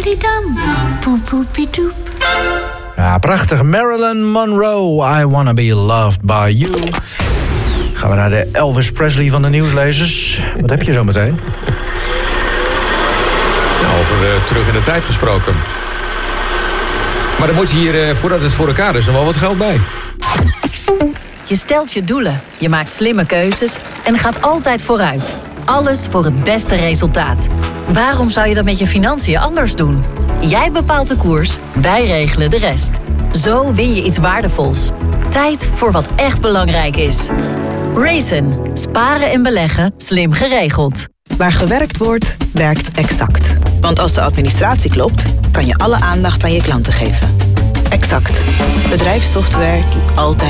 Diddidam, poep-poepie-doep. Ja, prachtig. Marilyn Monroe, I Wanna Be Loved By You. Gaan we naar de Elvis Presley van de nieuwslezers. Wat heb je zo meteen? Nou, over terug in de tijd gesproken. Maar dan moet je hier, voordat het voor elkaar is, nog wel wat geld bij. Je stelt je doelen, je maakt slimme keuzes en gaat altijd vooruit. Alles voor het beste resultaat. Waarom zou je dat met je financiën anders doen? Jij bepaalt de koers, wij regelen de rest. Zo win je iets waardevols. Tijd voor wat echt belangrijk is. Raisin. Sparen en beleggen slim geregeld. Waar gewerkt wordt, werkt Exact. Want als de administratie klopt, kan je alle aandacht aan je klanten geven. Exact. Bedrijfssoftware die altijd